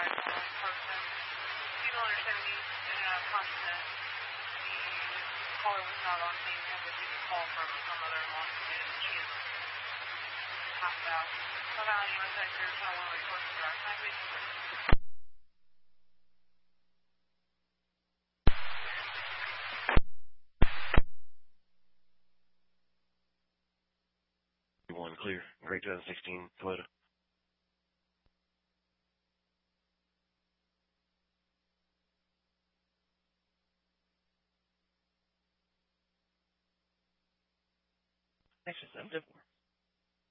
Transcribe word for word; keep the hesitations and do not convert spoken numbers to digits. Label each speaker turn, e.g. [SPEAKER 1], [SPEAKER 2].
[SPEAKER 1] by an unknown person. People understand me in a constant. The caller was not on scene. We have received a call from some mother in law stated that she is passed out. Long Island U S A zero two one report to direct. Can I please?
[SPEAKER 2] One clear. Great twenty sixteen Toyota. Next is M four.